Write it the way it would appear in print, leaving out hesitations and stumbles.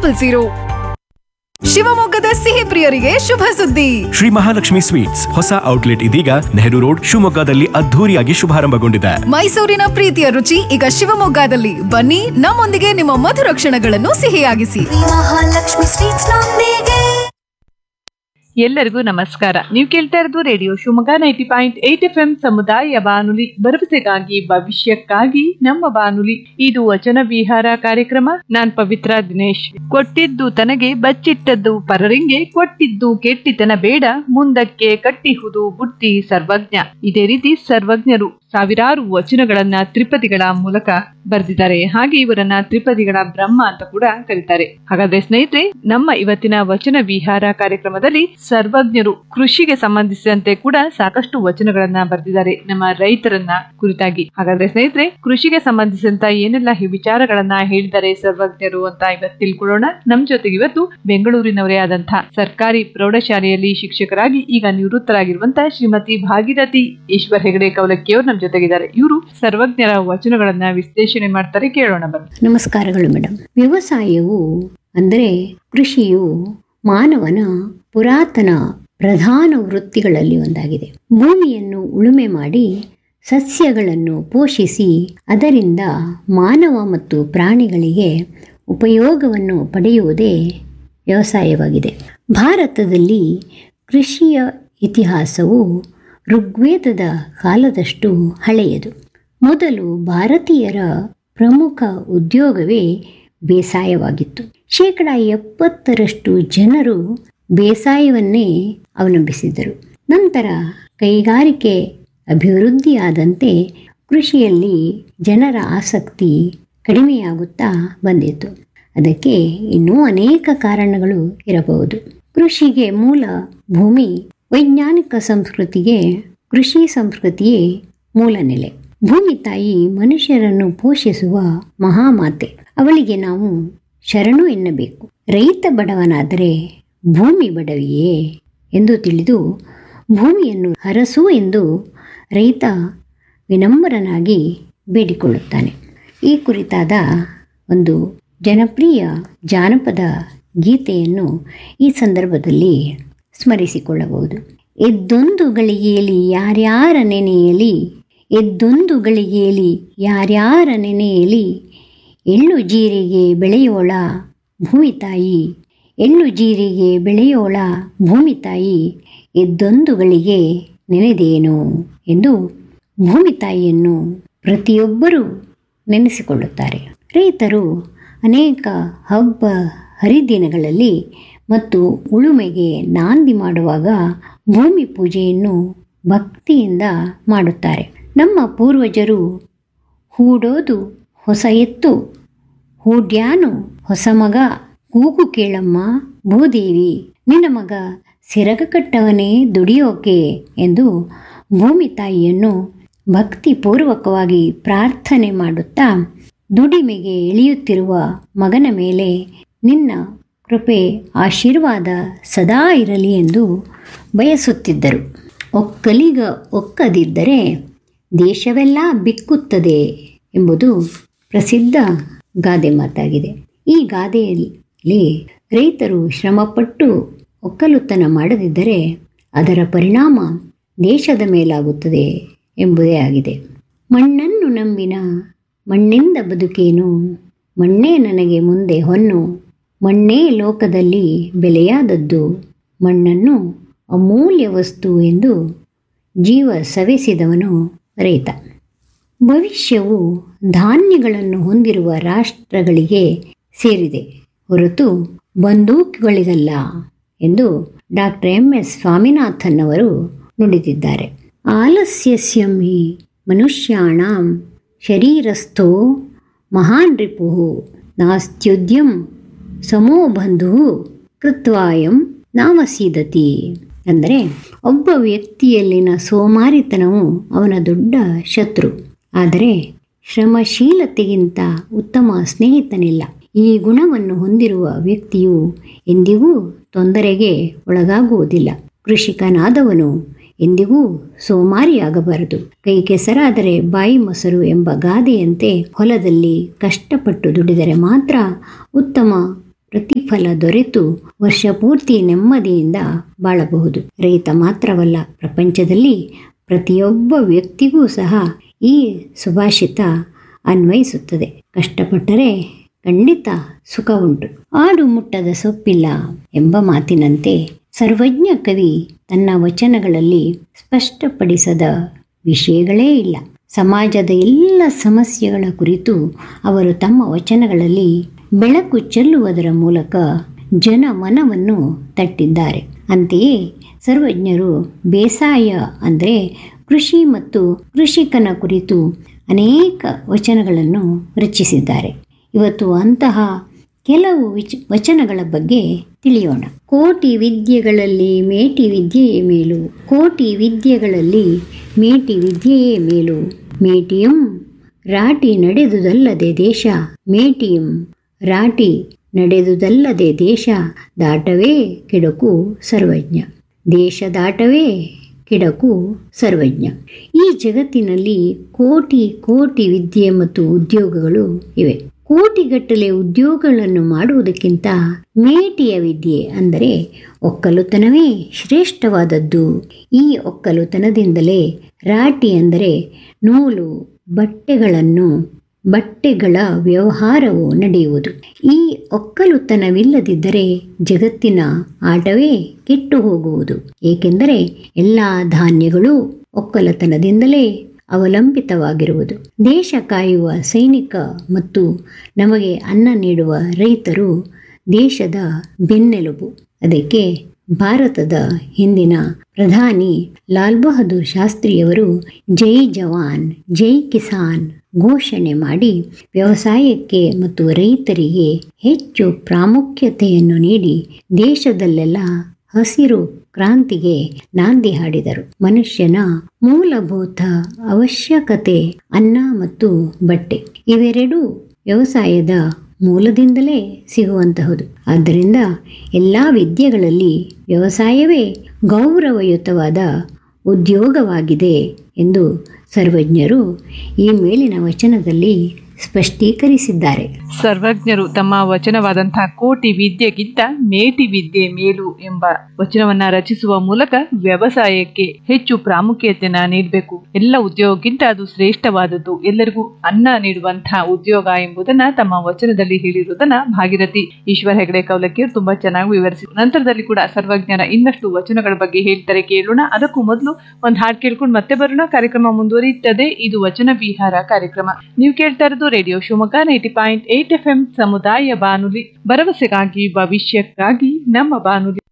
ಶಿವಮೊಗ್ಗದ ಸಿಹಿ ಪ್ರಿಯರಿಗೆ ಶುಭ ಸುದ್ದಿ. ಶ್ರೀ ಮಹಾಲಕ್ಷ್ಮಿ ಸ್ವೀಟ್ಸ್ ಹೊಸ ಔಟ್ಲೆಟ್ ಇದೀಗ ನೆಹರು ರೋಡ್ ಶಿವಮೊಗ್ಗದಲ್ಲಿ ಅದ್ಧೂರಿಯಾಗಿ ಶುಭಾರಂಭಗೊಂಡಿದೆ. ಮೈಸೂರಿನ ಪ್ರೀತಿಯ ರುಚಿ ಈಗ ಶಿವಮೊಗ್ಗದಲ್ಲಿ. ಬನ್ನಿ, ನಮ್ಮೊಂದಿಗೆ ನಿಮ್ಮ ಮಧುರ ಕ್ಷಣಗಳನ್ನು ಸಿಹಿಯಾಗಿಸಿ. ಮಹಾಲಕ್ಷ್ಮಿ ಸ್ವೀಟ್ಸ್ ನೊಂದಿಗೆ. ಎಲ್ಲರಿಗೂ ನಮಸ್ಕಾರ. ನೀವು ಕೇಳ್ತಾ ಇರೋದು ರೇಡಿಯೋ ಶಿವಮೊಗ್ಗ 90.8 FM ಸಮುದಾಯ ಬಾನುಲಿ, ಭರವಸೆಗಾಗಿ ಭವಿಷ್ಯಕ್ಕಾಗಿ ನಮ್ಮ ಬಾನುಲಿ. ಇದು ವಚನ ವಿಹಾರ ಕಾರ್ಯಕ್ರಮ. ನಾನ್ ಪವಿತ್ರ ದಿನೇಶ್. ಕೊಟ್ಟಿದ್ದು ತನಗೆ ಬಚ್ಚಿಟ್ಟದ್ದು ಪರರಿಂಗೆ, ಕೊಟ್ಟಿದ್ದು ಕೆಟ್ಟಿತನ ಬೇಡ, ಮುಂದಕ್ಕೆ ಕಟ್ಟಿಹುದು ಬುದ್ಧಿ ಸರ್ವಜ್ಞ. ಇದೇ ರೀತಿ ಸರ್ವಜ್ಞರು ಸಾವಿರಾರು ವಚನಗಳನ್ನ ತ್ರಿಪದಿಗಳ ಮೂಲಕ ಬರೆದಿದ್ದಾರೆ. ಹಾಗೆ ಇವರನ್ನ ತ್ರಿಪದಿಗಳ ಬ್ರಹ್ಮ ಅಂತ ಕೂಡ ಕರೀತಾರೆ. ಹಾಗಾದ್ರೆ ಸ್ನೇಹಿತರೆ, ನಮ್ಮ ಇವತ್ತಿನ ವಚನ ವಿಹಾರ ಕಾರ್ಯಕ್ರಮದಲ್ಲಿ ಸರ್ವಜ್ಞರು ಕೃಷಿಗೆ ಸಂಬಂಧಿಸಿದಂತೆ ಕೂಡ ಸಾಕಷ್ಟು ವಚನಗಳನ್ನ ಬರೆದಿದ್ದಾರೆ, ನಮ್ಮ ರೈತರನ್ನ ಕುರಿತಾಗಿ. ಹಾಗಾದ್ರೆ ಸ್ನೇಹಿತರೆ, ಕೃಷಿಗೆ ಸಂಬಂಧಿಸಿದಂತ ಏನೆಲ್ಲ ವಿಚಾರಗಳನ್ನ ಹೇಳಿದ್ದಾರೆ ಸರ್ವಜ್ಞರು ಅಂತ ಇವತ್ತು ತಿಳ್ಕೊಳ್ಳೋಣ. ನಮ್ ಜೊತೆಗೆ ಇವತ್ತು ಬೆಂಗಳೂರಿನವರೇ ಆದಂತಹ ಸರ್ಕಾರಿ ಪ್ರೌಢಶಾಲೆಯಲ್ಲಿ ಶಿಕ್ಷಕರಾಗಿ ಈಗ ನಿವೃತ್ತರಾಗಿರುವಂತಹ ಶ್ರೀಮತಿ ಭಾಗೀರಥಿ ಈಶ್ವರ್ ಹೆಗಡೆ ಕವಲಕ್ಕಿಯವರು ನಮ್ ಜೊತೆಗಿದ್ದಾರೆ. ಇವರು ಸರ್ವಜ್ಞರ ವಚನಗಳನ್ನ ವಿಶ್ಲೇಷಣೆ ಮಾಡ್ತಾರೆ. ಕೇಳೋಣ ಬನ್ನಿ. ನಮಸ್ಕಾರಗಳು ಮೇಡಮ್. ವ್ಯವಸಾಯವು ಅಂದರೆ ಕೃಷಿಯು ಮಾನವನ ಪುರಾತನ ಪ್ರಧಾನ ವೃತ್ತಿಗಳಲ್ಲಿ ಒಂದಾಗಿದೆ. ಭೂಮಿಯನ್ನು ಉಳುಮೆ ಮಾಡಿ ಸಸ್ಯಗಳನ್ನು ಪೋಷಿಸಿ ಅದರಿಂದ ಮಾನವ ಮತ್ತು ಪ್ರಾಣಿಗಳಿಗೆ ಉಪಯೋಗವನ್ನು ಪಡೆಯುವುದೇ ವ್ಯವಸಾಯವಾಗಿದೆ. ಭಾರತದಲ್ಲಿ ಕೃಷಿಯ ಇತಿಹಾಸವು ಋಗ್ವೇದದ ಕಾಲದಷ್ಟು ಹಳೆಯದು. ಮೊದಲು ಭಾರತೀಯರ ಪ್ರಮುಖ ಉದ್ಯೋಗವೇ ಬೇಸಾಯವಾಗಿತ್ತು. 70% ಜನರು ಬೇಸಾಯವನ್ನೇ ಅವಲಂಬಿಸಿದ್ದರು. ನಂತರ ಕೈಗಾರಿಕೆ ಅಭಿವೃದ್ಧಿಯಾದಂತೆ ಕೃಷಿಯಲ್ಲಿ ಜನರ ಆಸಕ್ತಿ ಕಡಿಮೆಯಾಗುತ್ತಾ ಬಂದಿತು. ಅದಕ್ಕೆ ಇನ್ನೂ ಅನೇಕ ಕಾರಣಗಳು ಇರಬಹುದು. ಕೃಷಿಗೆ ಮೂಲ ಭೂಮಿ, ವೈಜ್ಞಾನಿಕ ಸಂಸ್ಕೃತಿಗೆ ಕೃಷಿ ಸಂಸ್ಕೃತಿಯೇ ಮೂಲ ನೆಲೆ. ಭೂಮಿ ತಾಯಿ ಮನುಷ್ಯರನ್ನು ಪೋಷಿಸುವ ಮಹಾಮಾತೆ. ಅವಳಿಗೆ ನಾವು ಶರಣು ಎನ್ನಬೇಕು. ರೈತ ಬಡವನಾದರೆ ಭೂಮಿ ಬಡವಿಯೇ ಎಂದು ತಿಳಿದು ಭೂಮಿಯನ್ನು ಹರಸು ಎಂದು ರೈತ ವಿನಮ್ರನಾಗಿ ಬೇಡಿಕೊಳ್ಳುತ್ತಾನೆ. ಈ ಕುರಿತಾದ ಒಂದು ಜನಪ್ರಿಯ ಜಾನಪದ ಗೀತೆಯನ್ನು ಈ ಸಂದರ್ಭದಲ್ಲಿ ಸ್ಮರಿಸಿಕೊಳ್ಳಬಹುದು. ಎದ್ದೊಂದು ಗಳಿಗೆಯಲ್ಲಿ ಯಾರ್ಯಾರ ನೆನೆಯಲಿ, ಎದ್ದೊಂದು ಗಳಿಗೆಯಲ್ಲಿ ಯಾರ್ಯಾರ ನೆನೆಯಲಿ, ಎಳ್ಳು ಜೀರಿಗೆ ಬೆಳೆಯೋಳ ಭೂಮಿ ತಾಯಿ, ಎಳ್ಳು ಜೀರಿಗೆ ಬೆಳೆಯೋಳ ಭೂಮಿ ತಾಯಿ, ಎದ್ದೊಂದು ಗಳಿಗೆ ನೆನೆದೇನು ಎಂದು ಭೂಮಿ ತಾಯಿಯನ್ನು ಪ್ರತಿಯೊಬ್ಬರೂ ನೆನೆಸಿಕೊಳ್ಳುತ್ತಾರೆ. ರೈತರು ಅನೇಕ ಹಬ್ಬ ಹರಿದಿನಗಳಲ್ಲಿ ಮತ್ತು ಉಳುಮೆಗೆ ನಾಂದಿ ಮಾಡುವಾಗ ಭೂಮಿ ಪೂಜೆಯನ್ನು ಭಕ್ತಿಯಿಂದ ಮಾಡುತ್ತಾರೆ. ನಮ್ಮ ಪೂರ್ವಜರು ಹೂಡೋದು ಹೊಸ ಎತ್ತು, ಹೂಡ್ಯಾನು ಹೊಸ ಮಗ, ಕೂಗು ಕೇಳಮ್ಮ ಭೂದೇವಿ, ನಿನ್ನ ಮಗ ಸಿರಗ ಕಟ್ಟವನೇ ದುಡಿಯೋಕೆ ಎಂದು ಭೂಮಿ ತಾಯಿಯನ್ನು ಭಕ್ತಿಪೂರ್ವಕವಾಗಿ ಪ್ರಾರ್ಥನೆ ಮಾಡುತ್ತಾ ದುಡಿಮೆಗೆ ಇಳಿಯುತ್ತಿರುವ ಮಗನ ಮೇಲೆ ನಿನ್ನ ಕೃಪೆ ಆಶೀರ್ವಾದ ಸದಾ ಇರಲಿ ಎಂದು ಬಯಸುತ್ತಿದ್ದರು. ಒಕ್ಕಲಿಗ ಒಕ್ಕದಿದ್ದರೆ ದೇಶವೆಲ್ಲ ಬಿಕ್ಕುತ್ತದೆ ಎಂಬುದು ಪ್ರಸಿದ್ಧ ಗಾದೆ ಮಾತಾಗಿದೆ. ಈ ಗಾದೆಯಲ್ಲಿ ರೈತರು ಶ್ರಮಪಟ್ಟು ಒಕ್ಕಲುತನ ಮಾಡದಿದ್ದರೆ ಅದರ ಪರಿಣಾಮ ದೇಶದ ಮೇಲಾಗುತ್ತದೆ ಎಂಬುದೇ ಆಗಿದೆ. ಮಣ್ಣನ್ನು ನಂಬಿನ ಮಣ್ಣಿಂದ ಬದುಕೇನು, ಮಣ್ಣೇ ನನಗೆ ಮುಂದೆ ಹೊನ್ನು, ಮಣ್ಣೇ ಲೋಕದಲ್ಲಿ ಬೆಲೆಯಾದದ್ದು, ಮಣ್ಣನ್ನು ಅಮೂಲ್ಯ ವಸ್ತು ಎಂದು ಜೀವ ಸವೆಸಿದವನು ರೈತ. ಭವಿಷ್ಯವು ಧಾನ್ಯಗಳನ್ನು ಹೊಂದಿರುವ ರಾಷ್ಟ್ರಗಳಿಗೆ ಸೇರಿದೆ ಹೊರತು ಬಂದೂಕುಗಳಿಗಲ್ಲ ಎಂದು ಡಾಕ್ಟರ್ MS ಸ್ವಾಮಿನಾಥನ್ ಅವರು ನುಡಿದಿದ್ದಾರೆ. ಆಲಸ್ಯಸ್ಯಂ ಹಿ ಮನುಷ್ಯಾಣಾಂ ಶರೀರಸ್ಥೋ ಮಹಾನ್ ರಿಪುಃ ನಾಸ್ತ್ಯುದ್ಯಂ ಸಮೋ ಬಂಧುಃ ಕೃತ್ವಾಯಂ ನಾವಸೀದತಿ. ಅಂದರೆ ಒಬ್ಬ ವ್ಯಕ್ತಿಯಲ್ಲಿನ ಸೋಮಾರಿತನವು ಅವನ ದೊಡ್ಡ ಶತ್ರು, ಆದರೆ ಶ್ರಮಶೀಲತೆಗಿಂತ ಉತ್ತಮ ಸ್ನೇಹಿತನಿಲ್ಲ. ಈ ಗುಣವನ್ನು ಹೊಂದಿರುವ ವ್ಯಕ್ತಿಯು ಎಂದಿಗೂ ತೊಂದರೆಗೆ ಒಳಗಾಗುವುದಿಲ್ಲ. ಕೃಷಿಕನಾದವನು ಎಂದಿಗೂ ಸೋಮಾರಿಯಾಗಬಾರದು. ಕೈ ಕೆಸರಾದರೆ ಬಾಯಿ ಮೊಸರು ಎಂಬ ಗಾದೆಯಂತೆ ಹೊಲದಲ್ಲಿ ಕಷ್ಟಪಟ್ಟು ದುಡಿದರೆ ಮಾತ್ರ ಉತ್ತಮ ಪ್ರತಿಫಲ ದೊರೆತು ವರ್ಷ ಪೂರ್ತಿ ನೆಮ್ಮದಿಯಿಂದ ಬಾಳಬಹುದು. ರೈತ ಮಾತ್ರವಲ್ಲ, ಪ್ರಪಂಚದಲ್ಲಿ ಪ್ರತಿಯೊಬ್ಬ ವ್ಯಕ್ತಿಗೂ ಸಹ ಈ ಸುಭಾಷಿತ ಅನ್ವಯಿಸುತ್ತದೆ. ಕಷ್ಟಪಟ್ಟರೆ ಖಂಡಿತ ಸುಖ ಉಂಟು, ಆಡು ಮುಟ್ಟದ ಸೊಪ್ಪಿಲ್ಲ ಎಂಬ ಮಾತಿನಂತೆ ಸರ್ವಜ್ಞ ಕವಿ ತನ್ನ ವಚನಗಳಲ್ಲಿ ಸ್ಪಷ್ಟಪಡಿಸದ ವಿಷಯಗಳೇ ಇಲ್ಲ. ಸಮಾಜದ ಎಲ್ಲ ಸಮಸ್ಯೆಗಳ ಕುರಿತು ಅವರು ತಮ್ಮ ವಚನಗಳಲ್ಲಿ ಬೆಳಕು ಚೆಲ್ಲುವುದರ ಮೂಲಕ ಜನಮನವನ್ನು ತಟ್ಟಿದ್ದಾರೆ. ಅಂತೆಯೇ ಸರ್ವಜ್ಞರು ಬೇಸಾಯ ಅಂದರೆ ಕೃಷಿ ಮತ್ತು ಕೃಷಿಕನ ಕುರಿತು ಅನೇಕ ವಚನಗಳನ್ನು ರಚಿಸಿದ್ದಾರೆ. ಇವತ್ತು ಅಂತಹ ಕೆಲವು ವಚನಗಳ ಬಗ್ಗೆ ತಿಳಿಯೋಣ. ಕೋಟಿ ವಿದ್ಯೆಗಳಲ್ಲಿ ಮೇಟಿ ವಿದ್ಯೆಯೇ ಮೇಲು, ಕೋಟಿ ವಿದ್ಯೆಗಳಲ್ಲಿ ಮೇಟಿ ವಿದ್ಯೆಯೇ ಮೇಲು, ಮೇಟಿಯಂ ರಾಟಿ ನಡೆದುದಲ್ಲದೆ ದೇಶ, ಮೇಟಿಯಂ ರಾಟಿ ನಡೆದುದಲ್ಲದೆ ದೇಶ ದಾಟವೇ ಕೆಡಕು ಸರ್ವಜ್ಞ, ದೇಶ ದಾಟವೇ ಕೆಡಕು ಸರ್ವಜ್ಞ. ಈ ಜಗತ್ತಿನಲ್ಲಿ ಕೋಟಿ ಕೋಟಿ ವಿದ್ಯೆ ಮತ್ತು ಉದ್ಯೋಗಗಳು ಇವೆ. ಕೋಟಿಗಟ್ಟಲೆ ಉದ್ಯೋಗಗಳನ್ನು ಮಾಡುವುದಕ್ಕಿಂತ ಮೇಟಿಯ ವಿದ್ಯೆ ಅಂದರೆ ಒಕ್ಕಲುತನವೇ ಶ್ರೇಷ್ಠವಾದದ್ದು. ಈ ಒಕ್ಕಲುತನದಿಂದಲೇ ರಾಟಿ ಅಂದರೆ ನೂಲು, ಬಟ್ಟೆಗಳ ವ್ಯವಹಾರವು ನಡೆಯುವುದು. ಈ ಒಕ್ಕಲುತನವಿಲ್ಲದಿದ್ದರೆ ಜಗತ್ತಿನ ಆಟವೇ ಕೆಟ್ಟು ಹೋಗುವುದು. ಏಕೆಂದರೆ ಎಲ್ಲ ಧಾನ್ಯಗಳು ಒಕ್ಕಲತನದಿಂದಲೇ ಅವಲಂಬಿತವಾಗಿರುವುದು. ದೇಶ ಕಾಯುವ ಸೈನಿಕ ಮತ್ತು ನಮಗೆ ಅನ್ನ ನೀಡುವ ರೈತರು ದೇಶದ ಬೆನ್ನೆಲುಬು. ಅದಕ್ಕೆ ಭಾರತದ ಹಿಂದಿನ ಪ್ರಧಾನಿ ಲಾಲ್ ಬಹದ್ದೂರ್ ಶಾಸ್ತ್ರಿಯವರು ಜೈ ಜವಾನ್ ಜೈ ಕಿಸಾನ್ ಘೋಷಣೆ ಮಾಡಿ ವ್ಯವಸಾಯಕ್ಕೆ ಮತ್ತು ರೈತರಿಗೆ ಹೆಚ್ಚು ಪ್ರಾಮುಖ್ಯತೆಯನ್ನು ನೀಡಿ ದೇಶದಲ್ಲೆಲ್ಲ ಹಸಿರು ಕ್ರಾಂತಿಗೆ ನಾಂದಿ ಹಾಡಿದರು. ಮನುಷ್ಯನ ಮೂಲಭೂತ ಅವಶ್ಯಕತೆ ಅನ್ನ ಮತ್ತು ಬಟ್ಟೆ, ಇವೆರಡೂ ವ್ಯವಸಾಯದ ಮೂಲದಿಂದಲೇ ಸಿಗುವಂತಹುದು. ಆದ್ದರಿಂದ ಎಲ್ಲ ವಿದ್ಯೆಗಳಲ್ಲಿ ವ್ಯವಸಾಯವೇ ಗೌರವಯುತವಾದ ಉದ್ಯೋಗವಾಗಿದೆ ಎಂದು ಸರ್ವಜ್ಞರು ಈ ಮೇಲಿನ ವಚನದಲ್ಲಿ ಸ್ಪಷ್ಟೀಕರಿಸಿದ್ದಾರೆ. ಸರ್ವಜ್ಞರು ತಮ್ಮ ವಚನವಾದಂತಹ ಕೋಟಿ ವಿದ್ಯೆಗಿಂತ ಮೇಟಿ ವಿದ್ಯೆ ಮೇಲು ಎಂಬ ವಚನವನ್ನ ರಚಿಸುವ ಮೂಲಕ ವ್ಯವಸಾಯಕ್ಕೆ ಹೆಚ್ಚು ಪ್ರಾಮುಖ್ಯತೆಯನ್ನ ನೀಡಬೇಕು. ಎಲ್ಲ ಉದ್ಯೋಗಕ್ಕಿಂತ ಅದು ಶ್ರೇಷ್ಠವಾದದ್ದು, ಎಲ್ಲರಿಗೂ ಅನ್ನ ನೀಡುವಂತಹ ಉದ್ಯೋಗ ಎಂಬುದನ್ನ ತಮ್ಮ ವಚನದಲ್ಲಿ ಹೇಳಿರುವುದನ್ನ ಭಾಗೀರಥಿ ಈಶ್ವರ ಹೆಗಡೆ ಕವಲಕಿಯವರು ತುಂಬಾ ಚೆನ್ನಾಗಿ ವಿವರಿಸಿದರು. ನಂತರದಲ್ಲಿ ಕೂಡ ಸರ್ವಜ್ಞರ ಇನ್ನಷ್ಟು ವಚನಗಳ ಬಗ್ಗೆ ಹೇಳ್ತಾರೆ, ಕೇಳೋಣ. ಅದಕ್ಕೂ ಮೊದಲು ಒಂದು ಹಾಡು ಕೇಳ್ಕೊಂಡು ಮತ್ತೆ ಬರೋಣ. ಕಾರ್ಯಕ್ರಮ ಮುಂದುವರಿಯುತ್ತದೆ. ಇದು ವಚನ ವಿಹಾರ ಕಾರ್ಯಕ್ರಮ. ನೀವು ಕೇಳ್ತಾ ಇರೋದು ರೇಡಿಯೋ ಶಿವಮೊಗ್ಗ 90.8 FM ಸಮುದಾಯ ಬಾನುಲಿ, ಭರವಸೆಗಾಗಿ ಭವಿಷ್ಯಕ್ಕಾಗಿ ನಮ್ಮ ಬಾನುಲಿ.